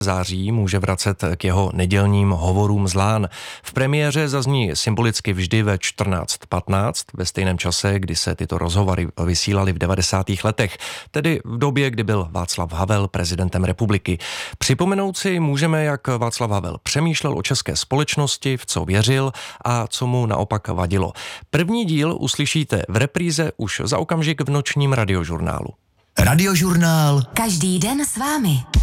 září může vracet k jeho nedělním hovorům z Lán. V premiéře zazní symbolicky vždy ve 14:15, ve stejném čase, kdy se tyto rozhovory vysílaly v 90. letech, tedy v době, kdy byl Václav Havel prezidentem republiky. Připomenout si můžeme, jak Václav Havel přemýšlel o české společnosti, v co věřil a co mu naopak vadilo. První díl uslyšíte v repríze už za okamžik v nočním radiožurnálu. Radiožurnál. Každý den s vámi.